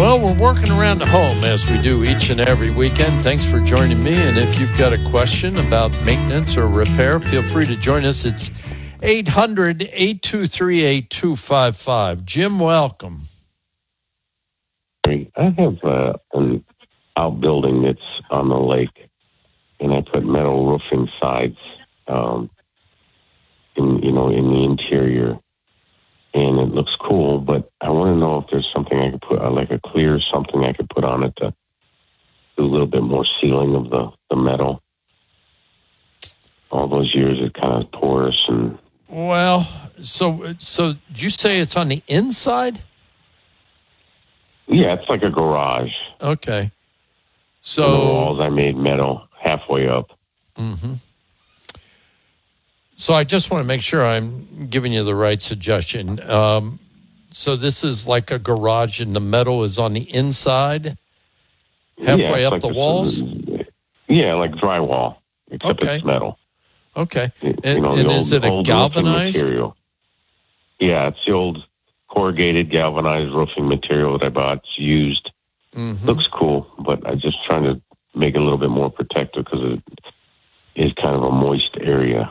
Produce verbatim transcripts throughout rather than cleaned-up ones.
Well, we're working around the home as we do each and every weekend. Thanks for joining me. And if you've got a question about maintenance or repair, feel free to join us. It's eight hundred, eight two three, eight two five five. Jim, welcome. I have uh, an outbuilding that's on the lake, and I put metal roofing sides, um, in you know in the interior, and it looks cool. But I want to know if there's something I could put, uh, like a clear something I could put on it to do a little bit more sealing of the, the metal. All those years it kind of porous and. Well, so so did you say it's on the inside? Yeah, it's like a garage. Okay. So and the walls I made metal halfway up. Mm-hmm. So I just want to make sure I'm giving you the right suggestion. Um, so this is like a garage, and the metal is on the inside, halfway yeah, up like the a, walls. Yeah, like drywall, except okay. it's metal. Okay. And, and you know, and old, is it a galvanized material? Yeah, it's the old corrugated galvanized roofing material that I bought. It's used. Mm-hmm. Looks cool, but I'm just trying to make it a little bit more protective because it is kind of a moist area.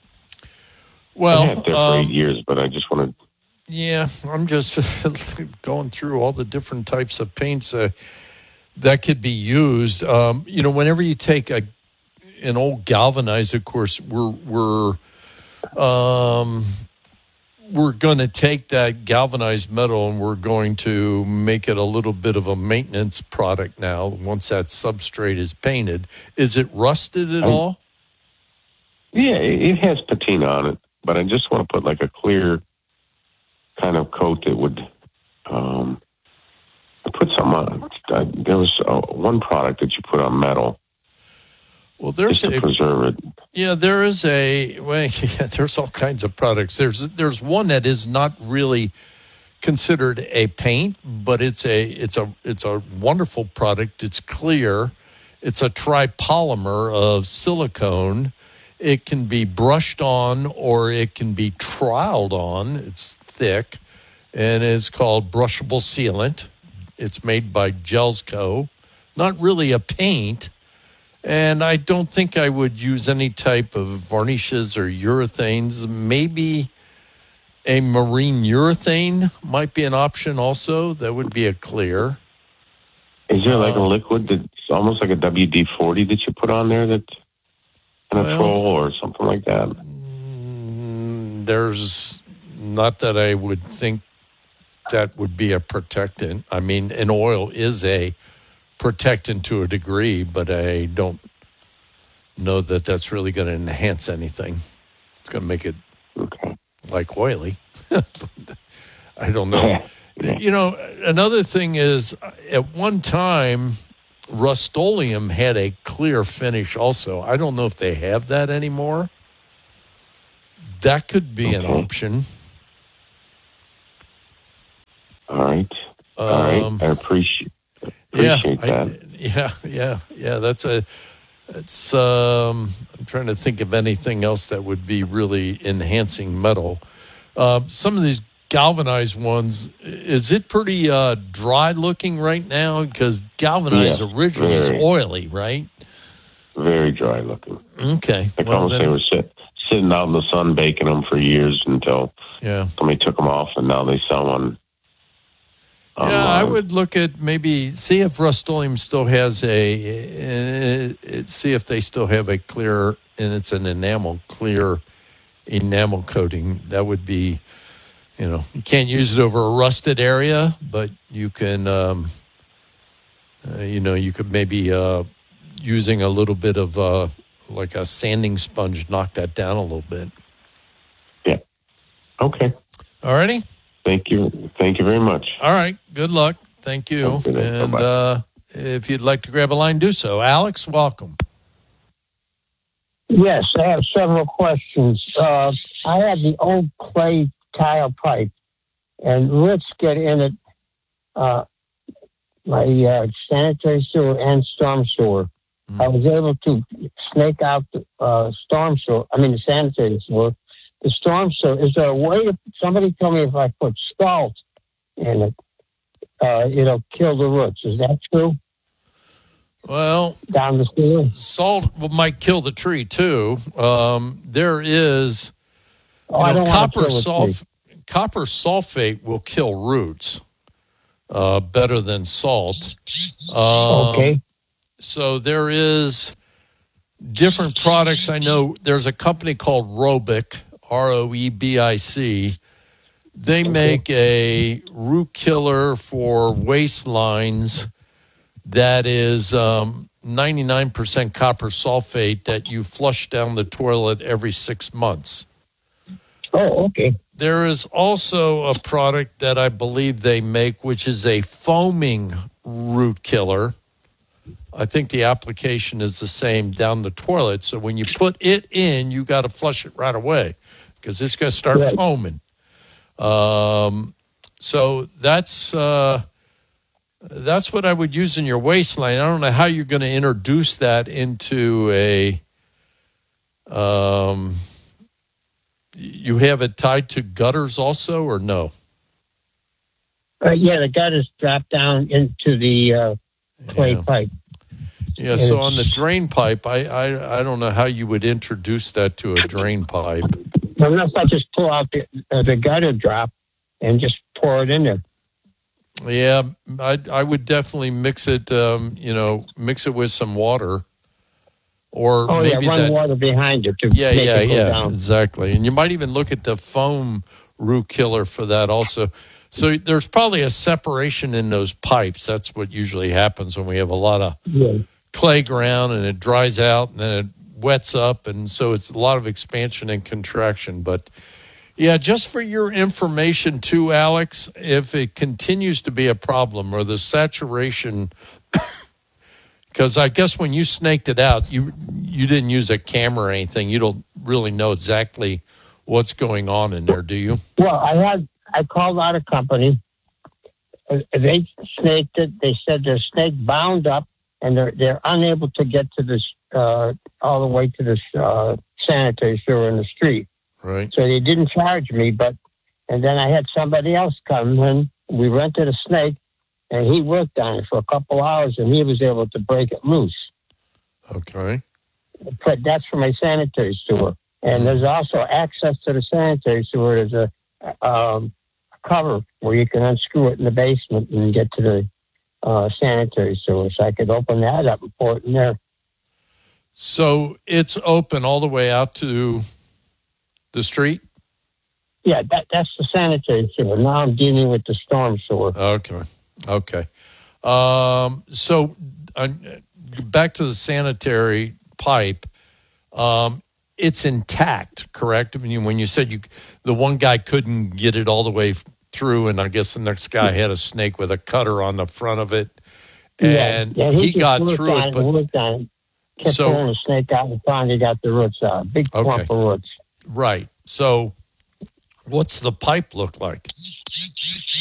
Well, I had it there um, for eight years, but I just wanted. Yeah, I'm just going through all the different types of paints uh, that could be used. Um, you know, whenever you take a an old galvanized, of course, we're we're um, we're going to take that galvanized metal and we're going to make it a little bit of a maintenance product now. Once that substrate is painted, is it rusted at I, all? Yeah, it has patina on it, but I just want to put like a clear kind of coat that would. Um, I put some on. I, there was uh, one product that you put on metal. Well, there's just to a, preserve it. Yeah, there is a well, yeah, there's all kinds of products. There's there's one that is not really considered a paint, but it's a it's a it's a wonderful product. It's clear. It's a tripolymer of silicone. It can be brushed on or it can be troweled on. It's thick, and it's called brushable sealant. It's made by Gelsco. Not really a paint. And I don't think I would use any type of varnishes or urethanes. Maybe a marine urethane might be an option also. That would be a clear. Is there like uh, a liquid that's almost like a W D forty that you put on there that's kind of well, troll or something like that? There's not that I would think that would be a protectant. I mean, an oil is a protectant to a degree, but I don't know that that's really going to enhance anything. It's going to make it okay. like oily. I don't know. Yeah. You know, another thing is at one time, Rust-Oleum had a clear finish also. I don't know if they have that anymore. That could be okay. an option. All right. All um, right. I appreciate Appreciate yeah, that. I, yeah, yeah, yeah. That's a. It's. Um, I'm trying to think of anything else that would be really enhancing metal. Um, some of these galvanized ones, is it pretty uh, dry looking right now? Because galvanized yes, originally very, is oily, right? Very dry looking. Okay. Like well, almost then, they were sit, sitting out in the sun baking them for years until yeah. somebody took them off, and now they sell one. Yeah, um, I would look at maybe see if Rust-Oleum still has a, uh, see if they still have a clear, and it's an enamel, clear enamel coating. That would be, you know, you can't use it over a rusted area, but you can, um, uh, you know, you could maybe uh, using a little bit of uh, like a sanding sponge, knock that down a little bit. Yeah. Okay. All righty. Thank you. Thank you very much. All right. Good luck. Thank you. And uh, if you'd like to grab a line, do so. Alex, welcome. Yes, I have several questions. Uh, I have the old clay tile pipe, and roots get in it, uh, my uh, sanitary sewer and storm sewer. Mm. I was able to snake out the uh, storm sewer, I mean the sanitary sewer. The storm sewer, is there a way to, somebody tell me if I put salt in it, uh, it'll kill the roots. Is that true? Well, Down the sewer? salt might kill the tree too. Um, there is, Oh, you I know, don't want copper to kill the tree. sulf- copper sulfate will kill roots uh, better than salt. Um, Okay. So there is different products. I know there's a company called Robic, R O E B I C. They make a root killer for waistlines that is um, ninety-nine percent copper sulfate that you flush down the toilet every six months. Oh, okay. There is also a product that I believe they make, which is a foaming root killer. I think the application is the same down the toilet. So when you put it in, you got to flush it right away because it's going to start Right. foaming. Um, so that's uh, that's what I would use in your waistline. I don't know how you're going to introduce that into a. Um, you have it tied to gutters also, or no? Uh, yeah, the gutters drop down into the uh, clay Yeah. pipe. Yeah, so on the drain pipe, I, I I don't know how you would introduce that to a drain pipe. Unless I just pull out the, uh, the gutter drop and just pour it in there. Yeah, I I would definitely mix it. Um, you know, mix it with some water, or Oh, maybe yeah, run that. water behind it to Yeah, make yeah, it go yeah, down. exactly. And you might even look at the foam root killer for that also. So there's probably a separation in those pipes. That's what usually happens when we have a lot of Yeah. clay ground and it dries out and then it wets up, and so it's a lot of expansion and contraction. But yeah, just for your information too, Alex, if it continues to be a problem or the saturation, because I guess when you snaked it out, you you didn't use a camera or anything. You don't really know exactly what's going on in there, do you? Well, I had I called out a company. Uh, They snaked it. They said their snake bound up, and they're they're unable to get to this uh, all the way to this uh, sanitary sewer in the street. Right. So they didn't charge me, but and then I had somebody else come in. We rented a snake, and he worked on it for a couple hours, and he was able to break it loose. Okay. But that's for my sanitary sewer. And there's also access to the sanitary sewer. There's a um, cover where you can unscrew it in the basement and get to the uh, sanitary sewer. So I could open that up and pour it in there. So it's open all the way out to the street? Yeah, that, that's the sanitary sewer. Now I'm dealing with the storm sewer. Okay. Okay. Um, so uh, back to the sanitary pipe. Um, it's intact, correct? I mean, when you said you, the one guy couldn't get it all the way through, and I guess the next guy had a snake with a cutter on the front of it, and yeah, yeah, he, just got worked through on it. and But worked on it. Kept So- pulling the snake out and finally got the roots out. Big clump Okay. of roots. right. So, what's the pipe look like?